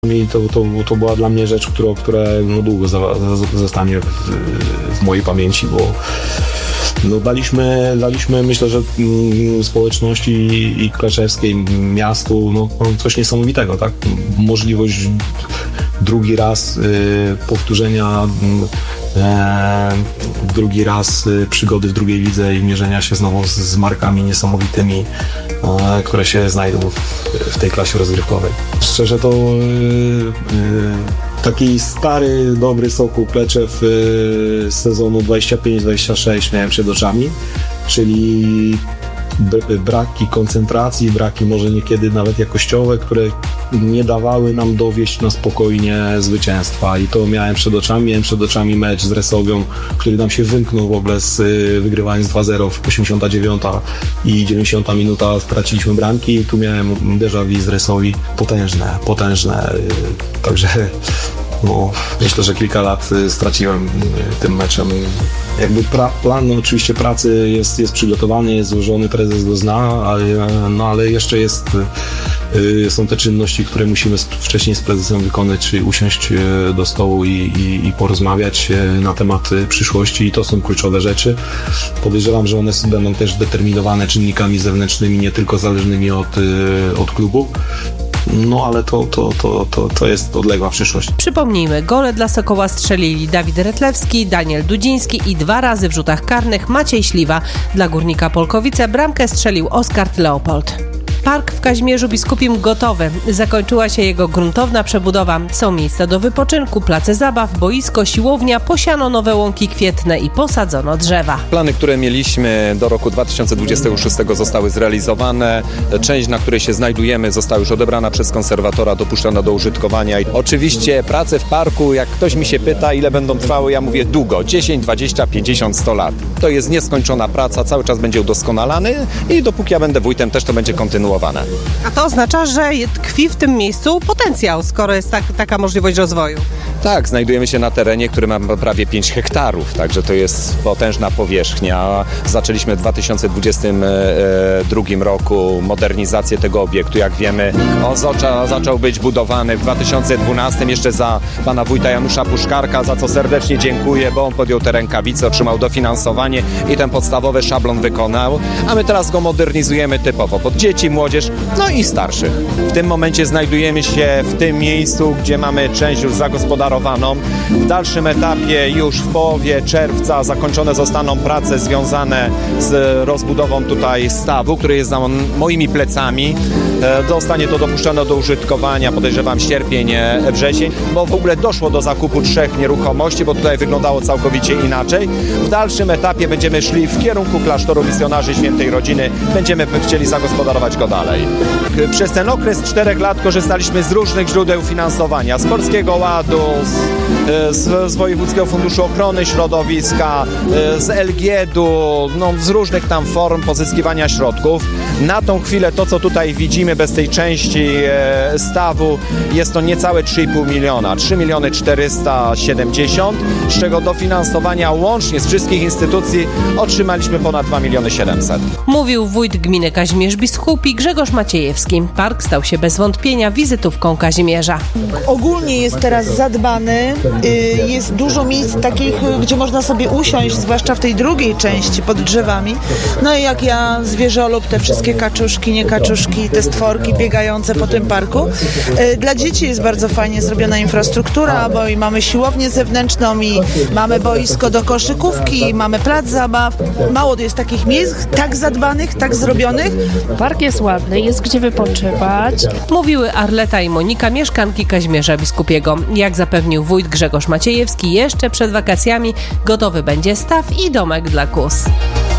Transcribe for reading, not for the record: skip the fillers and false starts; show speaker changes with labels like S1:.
S1: I to była dla mnie rzecz, która no długo zostanie w mojej pamięci, bo no daliśmy myślę, że społeczności i kleczewskiej, miastu, no coś niesamowitego, tak? Możliwość drugi raz powtórzenia, drugi raz przygody w drugiej lidze i mierzenia się znowu z markami niesamowitymi, które się znajdą w tej klasie rozgrywkowej. Szczerze to taki stary, dobry Sokół Kleczew z sezonu 25-26 miałem przed oczami, czyli braki koncentracji, braki może niekiedy nawet jakościowe, które nie dawały nam dowieść na spokojnie zwycięstwa i to miałem przed oczami mecz z Resowią, który nam się wymknął w ogóle wygrywając 2-0 w 89 i 90 minuta straciliśmy bramki i tu miałem déjà vu z Resowi potężne, także no, myślę, że kilka lat straciłem tym meczem. Jakby plan oczywiście pracy jest przygotowany, jest złożony, prezes go zna, ale jeszcze są te czynności, które musimy wcześniej z prezesem wykonać, czyli usiąść do stołu i porozmawiać na temat przyszłości i to są kluczowe rzeczy. Podejrzewam, że one będą też determinowane czynnikami zewnętrznymi, nie tylko zależnymi od klubu. No ale to jest odległa przyszłość.
S2: Przypomnijmy, gole dla Sokoła strzelili Dawid Retlewski, Daniel Dudziński i 2 razy w rzutach karnych Maciej Śliwa. Dla Górnika Polkowice bramkę strzelił Oskar Leopold. Park w Kazimierzu Biskupim gotowy. Zakończyła się jego gruntowna przebudowa. Są miejsca do wypoczynku, place zabaw, boisko, siłownia, posiano nowe łąki kwietne i posadzono drzewa.
S3: Plany, które mieliśmy do roku 2026 zostały zrealizowane. Część, na której się znajdujemy, została już odebrana przez konserwatora, dopuszczona do użytkowania. I oczywiście prace w parku, jak ktoś mi się pyta, ile będą trwały, ja mówię długo. 10, 20, 50, 100 lat. To jest nieskończona praca, cały czas będzie udoskonalany i dopóki ja będę wójtem, też to będzie kontynuowane.
S2: A to oznacza, że tkwi w tym miejscu potencjał, skoro jest taka możliwość rozwoju.
S3: Tak, znajdujemy się na terenie, który ma prawie 5 hektarów, także to jest potężna powierzchnia. Zaczęliśmy w 2022 roku modernizację tego obiektu. Jak wiemy, on zaczął być budowany w 2012 jeszcze za pana wójta Janusza Puszkarka, za co serdecznie dziękuję, bo on podjął te rękawice, otrzymał dofinansowanie i ten podstawowy szablon wykonał, a my teraz go modernizujemy typowo pod dzieci, młodzież, no i starszych. W tym momencie znajdujemy się w tym miejscu, gdzie mamy część już zagospodarowaną. W dalszym etapie już w połowie czerwca zakończone zostaną prace związane z rozbudową tutaj stawu, który jest za moimi plecami. Zostanie to dopuszczone do użytkowania, podejrzewam sierpień, wrzesień, bo w ogóle doszło do zakupu 3 nieruchomości, bo tutaj wyglądało całkowicie inaczej. W dalszym etapie będziemy szli w kierunku klasztoru misjonarzy Świętej Rodziny. Będziemy chcieli zagospodarować go dalej. Przez ten okres 4 lat korzystaliśmy z różnych źródeł finansowania, z Polskiego Ładu, z Wojewódzkiego Funduszu Ochrony Środowiska, z LGD-u, no, z różnych tam form pozyskiwania środków. Na tą chwilę to, co tutaj widzimy bez tej części stawu, jest to niecałe 3,5 miliona, 3 470 000, z czego dofinansowania łącznie z wszystkich instytucji otrzymaliśmy ponad 2 700 000.
S2: Mówił wójt gminy Kazimierz Biskupi Grzegorz Maciejewski. Park stał się bez wątpienia wizytówką Kazimierza.
S4: Ogólnie jest teraz zadbany, jest dużo miejsc takich, gdzie można sobie usiąść, zwłaszcza w tej drugiej części pod drzewami. No i jak ja zwierzolub, te wszystkie kaczuszki, nie kaczuszki, te stworki biegające po tym parku. Dla dzieci jest bardzo fajnie zrobiona infrastruktura, bo i mamy siłownię zewnętrzną i mamy boisko do koszykówki, mamy plac zabaw. Mało jest takich miejsc, tak zadbanych, tak zrobionych.
S5: Park jest ładny, jest gdzie wypoczywać.
S2: Mówiły Arleta i Monika, mieszkanki Kazimierza Biskupiego. Jak zapewnił wójt Grzegorz Maciejewski, jeszcze przed wakacjami gotowy będzie staw i domek dla kóz.